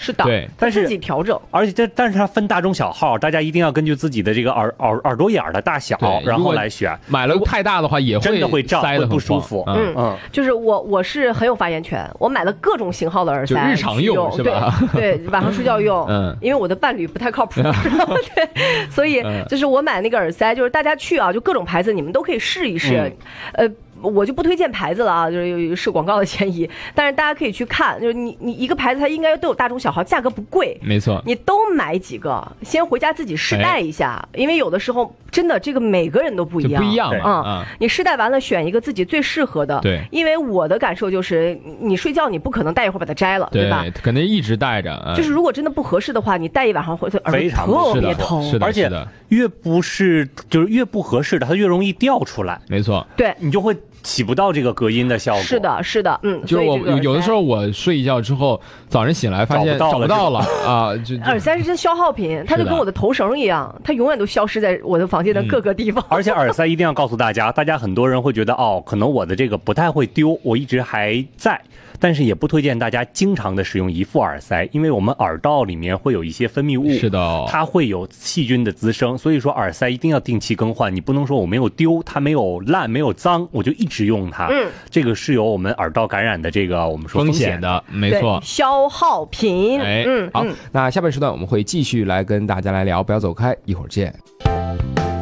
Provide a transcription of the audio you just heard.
是的， 对， 但是自己调整， 而且但是它分大中小号，大家一定要根据自己的这个耳朵眼的大小，然后来选。 买了太大的话，也会真的会胀，会不舒服。 就是我是很有发言权，我买了各种型号的耳塞， 就日常用是吧？ 对，晚上睡觉用。因为我的伴侣不太靠谱，对，所以就是我买那个耳塞，就是大家去啊，就各种牌子你们都可以试一试，我就不推荐牌子了啊，就是是广告的嫌疑。但是大家可以去看，就是你一个牌子它应该都有大中小号，价格不贵， 没错。 你都买几个，先回家自己试戴一下，因为有的时候真的这个每个人都不一样， 不一样啊。你试戴完了，选一个自己最适合的。 对， 因为我的感受就是，你睡觉你不可能戴一会儿把它摘了，对吧？ 肯定一直戴着。 就是如果真的不合适的话，你戴一晚上会耳朵特别痛， 而且越不合适的，它越容易掉出来。 没错， 对你就会起不到这个隔音的效果。 是的，是的， 就是我有的时候我睡一觉之后，早上醒来发现找不到了啊！ 耳塞是真消耗品，它就跟我的头绳一样，它永远都消失在我的房间的各个地方。 而且耳塞一定要告诉大家，大家很多人会觉得可能我的这个不太会丢，我一直还在。但是也不推荐大家经常的使用一副耳塞，因为我们耳道里面会有一些分泌物， 是的， 它会有细菌的滋生，所以说耳塞一定要定期更换。你不能说我没有丢，它没有烂没有脏，我就一直用它。这个是有我们耳道感染的这个我们说风险的， 没错， 消耗品。 好，那下半时段我们会继续来跟大家来聊，不要走开，一会儿见。